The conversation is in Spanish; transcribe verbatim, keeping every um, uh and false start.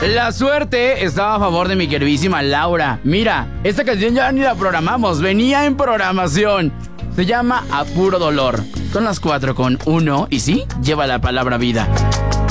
La suerte estaba a favor de mi queridísima Laura. Mira, esta canción ya ni la programamos, venía en programación. Se llama A Puro Dolor. Son las cuatro con uno y sí, lleva la palabra vida.